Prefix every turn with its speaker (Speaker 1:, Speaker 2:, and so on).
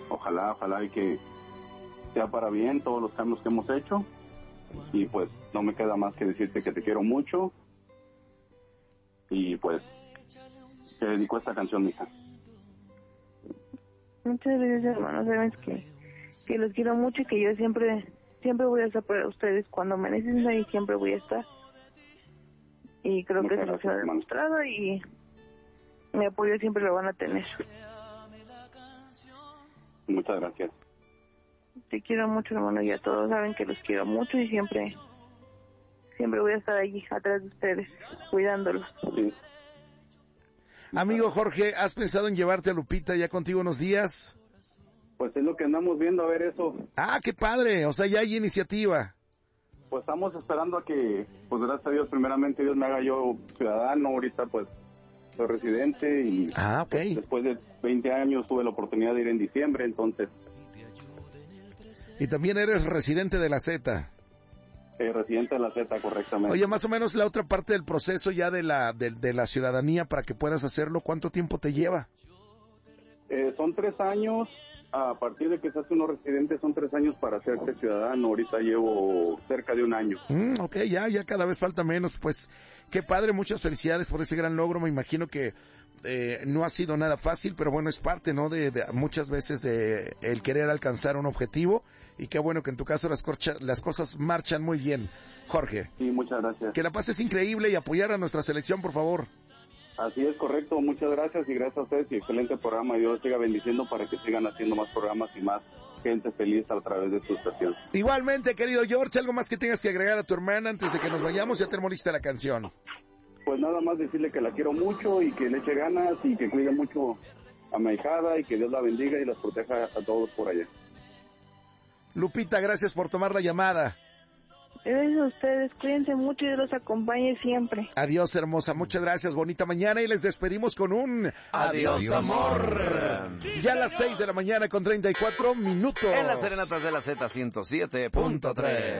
Speaker 1: ojalá y que sea para bien todos los cambios que hemos hecho. Y pues no me queda más que decirte que te quiero mucho. Y pues te dedico esta canción, mija.
Speaker 2: Muchas gracias, hermano. Sabes que los quiero mucho y que yo siempre voy a estar para ustedes. Cuando me necesiten y siempre voy a estar. Y creo que se los ha demostrado y mi apoyo siempre lo van a tener.
Speaker 1: Muchas gracias.
Speaker 2: Te quiero mucho, hermano, y a todos saben que los quiero mucho y siempre voy a estar allí atrás de ustedes, cuidándolos.
Speaker 1: Sí.
Speaker 3: Amigo Jorge, ¿has pensado en llevarte a Lupita ya contigo unos días?
Speaker 1: Pues es lo que andamos viendo, a ver eso.
Speaker 3: Ah, qué padre, o sea, ya hay iniciativa.
Speaker 1: Pues estamos esperando a que, pues gracias a Dios, primeramente Dios me haga yo ciudadano. Ahorita pues soy residente y pues, después de 20 años tuve la oportunidad de ir en diciembre, entonces.
Speaker 3: Y también eres residente de la Z.
Speaker 1: Residente de la Z, correctamente.
Speaker 3: Oye, más o menos la otra parte del proceso ya de la ciudadanía para que puedas hacerlo, ¿cuánto tiempo te lleva?
Speaker 1: Son 3 años. A partir de que se hace uno residente son 3 años para hacerte ciudadano. Ahorita llevo cerca de 1 año.
Speaker 3: Ok, ya cada vez falta menos. Pues qué padre, muchas felicidades por ese gran logro. Me imagino que no ha sido nada fácil, pero bueno, es parte, ¿no? De muchas veces de el querer alcanzar un objetivo. Y qué bueno que en tu caso las cosas marchan muy bien, Jorge.
Speaker 1: Sí, muchas gracias.
Speaker 3: Que la pases increíble y apoyar a nuestra selección, por favor.
Speaker 1: Así es, correcto. Muchas gracias y gracias a ustedes y excelente programa. Dios los siga bendiciendo para que sigan haciendo más programas y más gente feliz a través de su estación.
Speaker 3: Igualmente, querido George, ¿algo más que tengas que agregar a tu hermana antes de que nos vayamos? Ya tenemos lista la canción.
Speaker 1: Pues nada más decirle que la quiero mucho y que le eche ganas y que cuide mucho a mi ahijada y que Dios la bendiga y las proteja a todos por allá.
Speaker 3: Lupita, gracias por tomar la llamada.
Speaker 2: Gracias a ustedes, cuídense mucho y Dios los acompañe siempre.
Speaker 3: Adiós, hermosa, muchas gracias, bonita mañana y les despedimos con un
Speaker 4: adiós, amor.
Speaker 3: Ya a las 6:34 a.m.
Speaker 4: En las serenatas de la Z 107.3.